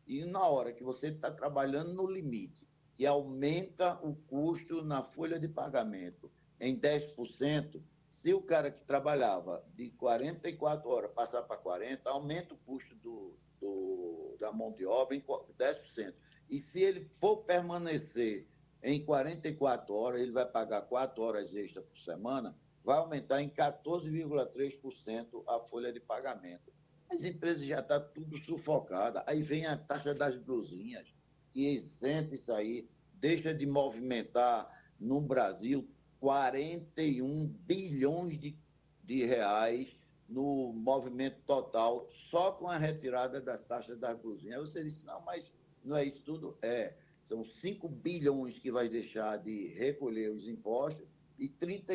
E na hora que você está trabalhando no limite, que aumenta o custo na folha de pagamento em 10%, se o cara que trabalhava de 44 horas passar para 40, aumenta o custo da mão de obra em 10%. E se ele for permanecer em 44 horas, ele vai pagar 4 horas extras por semana, vai aumentar em 14,3% a folha de pagamento. As empresas já estão tudo sufocadas. Aí vem a taxa das blusinhas, que isenta isso aí, deixa de movimentar no Brasil 41 bilhões de reais no movimento total, só com a retirada das taxas das blusinhas. Aí você disse, não, mas não é isso tudo? É. São 5 bilhões que vai deixar de recolher os impostos e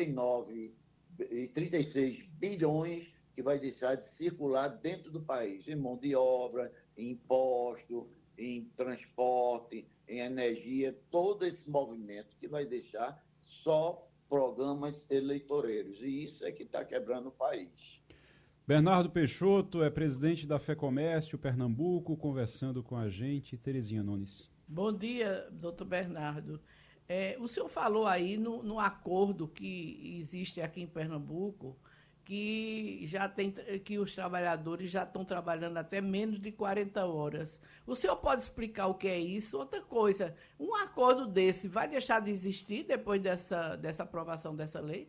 36 bilhões que vai deixar de circular dentro do país, em mão de obra, em imposto, em transporte, em energia, todo esse movimento que vai deixar só programas eleitoreiros. E isso é que está quebrando o país. Bernardo Peixoto é presidente da FEComércio Pernambuco, conversando com a gente. Terezinha Nunes. Bom dia, doutor Bernardo. O senhor falou aí no acordo que existe aqui em Pernambuco, que já tem, que os trabalhadores já estão trabalhando até menos de 40 horas. O senhor pode explicar o que é isso? Outra coisa, um acordo desse vai deixar de existir depois dessa aprovação dessa lei?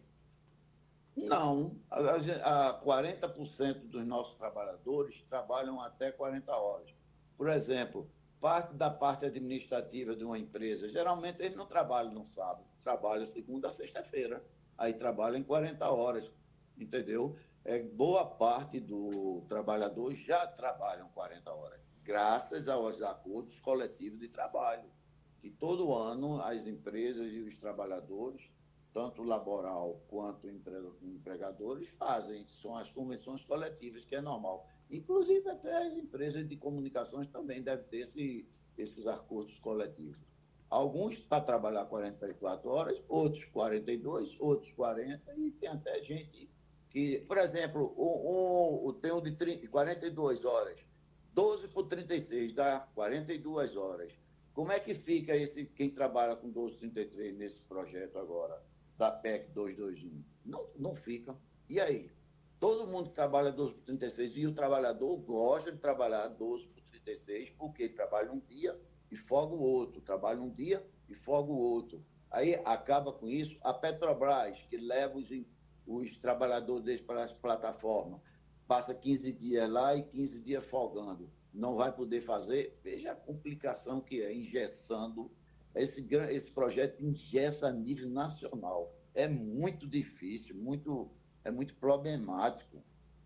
Não, a 40% dos nossos trabalhadores trabalham até 40 horas. Por exemplo, parte administrativa de uma empresa, geralmente eles não trabalham no sábado, trabalham segunda a sexta-feira, aí trabalham em 40 horas, entendeu? Boa parte do trabalhador já trabalham 40 horas, graças aos acordos coletivos de trabalho, que todo ano as empresas e os trabalhadores tanto laboral quanto empregadores fazem, são as convenções coletivas, que é normal. Inclusive, até as empresas de comunicações também devem ter esses acordos coletivos. Alguns para trabalhar 44 horas, outros 42, outros 40, e tem até gente que, por exemplo, tem o de 42 horas, 12 por 36 dá 42 horas. Como é que fica quem trabalha com 12,33 nesse projeto agora? Da PEC 221. Não, não fica. E aí? Todo mundo trabalha 12 por 36 e o trabalhador gosta de trabalhar 12 por 36 porque ele trabalha um dia e folga o outro, trabalha um dia e folga o outro. Aí acaba com isso a Petrobras, que leva os trabalhadores deles para as plataformas, passa 15 dias lá e 15 dias folgando. Não vai poder fazer. Veja a complicação que é, engessando esse projeto engessa a nível nacional. É muito difícil, é muito problemático.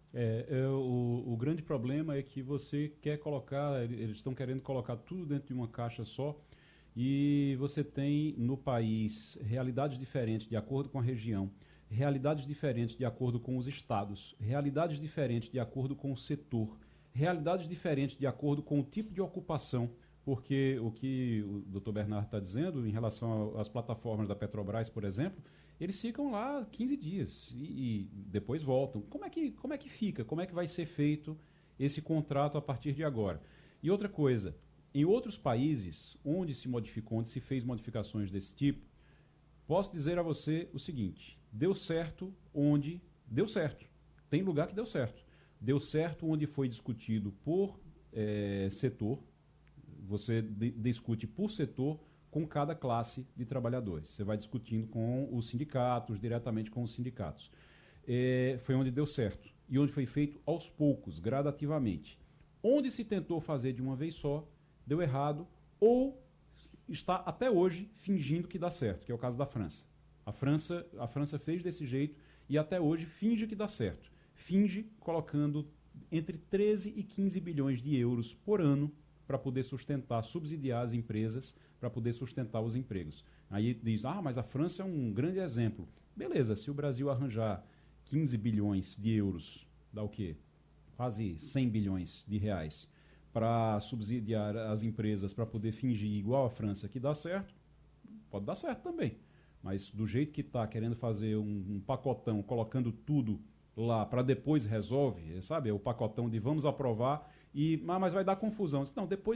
O grande problema é que você quer colocar, eles estão querendo colocar tudo dentro de uma caixa só e você tem no país realidades diferentes de acordo com a região, realidades diferentes de acordo com os estados, realidades diferentes de acordo com o setor, realidades diferentes de acordo com o tipo de ocupação. Porque o que o doutor Bernardo está dizendo em relação às plataformas da Petrobras, por exemplo, eles ficam lá 15 dias e depois voltam. Como é que fica? Como é que vai ser feito esse contrato a partir de agora? E outra coisa, em outros países onde se modificou, onde se fez modificações desse tipo, posso dizer a você o seguinte: deu certo onde deu certo. Tem lugar que deu certo. Deu certo onde foi discutido por setor. Você discute por setor com cada classe de trabalhadores. Você vai discutindo com os sindicatos, diretamente com os sindicatos. Foi onde deu certo. E onde foi feito aos poucos, gradativamente. Onde se tentou fazer de uma vez só, deu errado, ou está até hoje fingindo que dá certo, que é o caso da França. A França fez desse jeito e até hoje finge que dá certo. Finge colocando entre 13 e 15 bilhões de euros por ano para poder sustentar, subsidiar as empresas, para poder sustentar os empregos. Aí diz, mas a França é um grande exemplo. Beleza, se o Brasil arranjar 15 bilhões de euros, dá o quê? Quase 100 bilhões de reais, para subsidiar as empresas, para poder fingir igual a França que dá certo, pode dar certo também. Mas do jeito que está querendo fazer um pacotão, colocando tudo lá para depois resolve, sabe? É o pacotão de vamos aprovar mas vai dar confusão. Não, depois